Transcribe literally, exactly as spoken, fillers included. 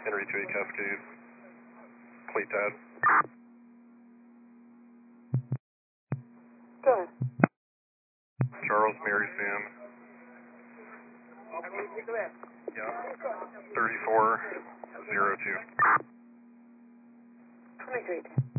Henry two eight Cascade. Plate dad. Go ahead. Charles Mary Sam. Yeah. thirty-four zero two. twenty-three.